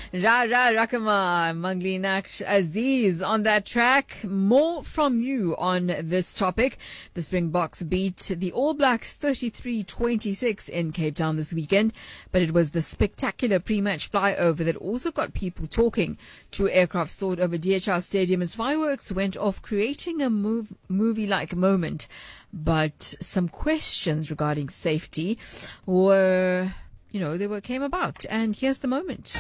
Ra Ra Rakama, Mangli Naksh Aziz on that track. More from you on this topic. The Springboks beat the All Blacks 33-26 in Cape Town this weekend, but it was the spectacular pre-match flyover that also got people talking. Two aircraft soared over DHR Stadium as fireworks went off, creating a movie-like moment. But some questions regarding safety were, came about. And here's the moment.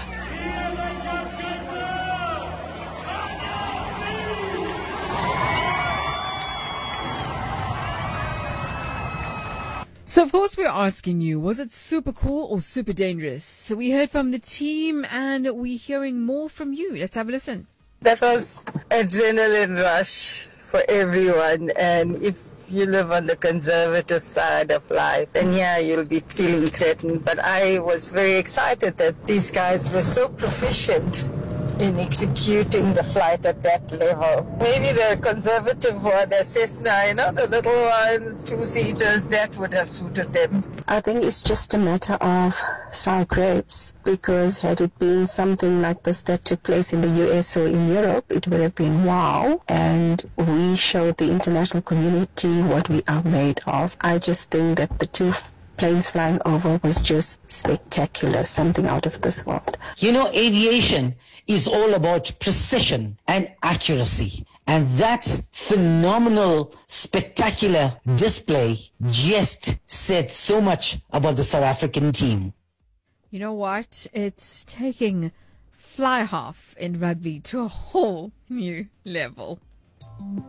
So, of course, we're asking you, was it super cool or super dangerous? So we heard from the team and we're hearing more from you. Let's have a listen. That was adrenaline rush for everyone. And if you live on the conservative side of life, then yeah, you'll be feeling threatened. But I was very excited that these guys were so proficient in executing the flight at that level. Maybe the conservative one, the Cessna, the little ones, two-seaters, that would have suited them. I think it's just a matter of sour grapes, because had it been something like this that took place in the US or in Europe, it would have been wow, and we showed the international community what we are made of. I just think that the two planes flying over was just spectacular, something out of this world. Aviation is all about precision and accuracy. And that phenomenal, spectacular display just said so much about the South African team. You know what? It's taking fly half in rugby to a whole new level.